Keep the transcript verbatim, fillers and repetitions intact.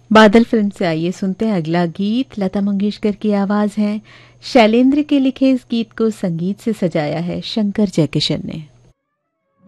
बादल फिल्म से आइए सुनते हैं अगला गीत। लता मंगेशकर की आवाज है, शैलेंद्र के लिखे इस गीत को संगीत से सजाया है शंकर जयकिशन ने।